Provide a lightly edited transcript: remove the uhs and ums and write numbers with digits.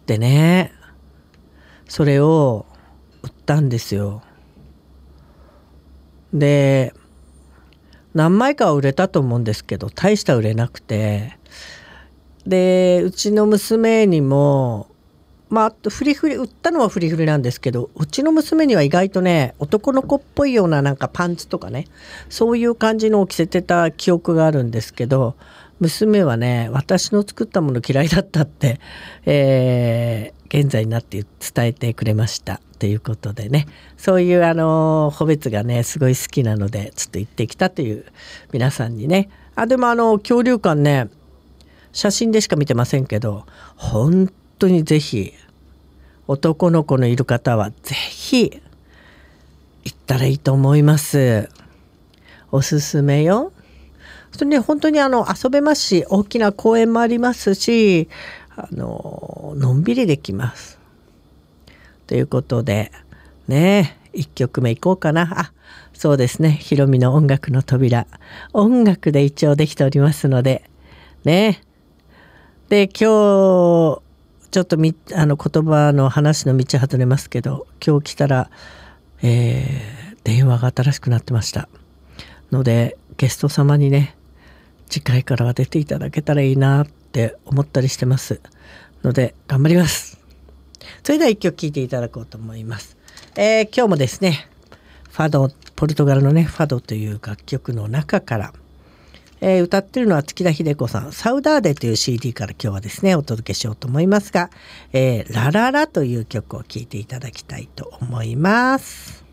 ってね、それを売ったんですよ。で何枚かは売れたと思うんですけど、大した売れなくて、でうちの娘にもフリフリ売ったのはフリフリなんですけど、うちの娘には意外とね、男の子っぽいようななんかパンツとかね、そういう感じのを着せてた記憶があるんですけど、娘はね、私の作ったもの嫌いだったって、現在になって伝えてくれましたということでね、そういう個別がねすごい好きなので、ちょっと行ってきたという皆さんにね。でも恐竜館ね、写真でしか見てませんけど、本当にぜひ男の子のいる方はぜひ行ったらいいと思います。おすすめよ。それね、本当に遊べますし、大きな公園もありますし、のんびりできます。ということでね、1曲目いこうかな。そうですね、ひろみの音楽の扉、音楽で一応できておりますのでね。で今日ちょっと言葉の話の道外れますけど、今日来たら、電話が新しくなってましたので、ゲスト様にね、次回からは出ていただけたらいいなって思ったりしてますので、頑張ります。それでは一曲聴いていただこうと思います。今日もですね、ファド、ポルトガルのねファドという楽曲の中から、歌ってるのは月田秀子さん、サウダーデという CD から今日はですねお届けしようと思いますが、ラララという曲を聴いていただきたいと思います。